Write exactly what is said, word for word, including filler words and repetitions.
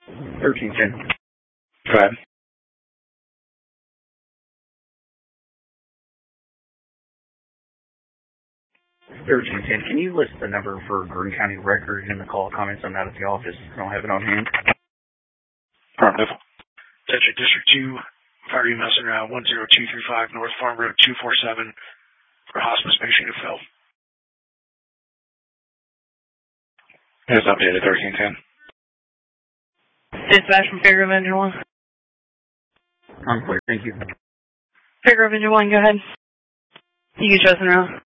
thirteen ten. Go ahead. thirteen ten. Can you list the number for Greene County Record in the call comments? I'm not at the office. I don't have it on hand. Affirmative. Attention District two, fire unit messenger now one zero two three five North Farm Road two four seven for hospice patient who fell. It's updated thirteen ten. Dispatch from Fairgrove Engine one. I'm clear. Thank you. Fairgrove Engine one, go ahead. You can trust me now.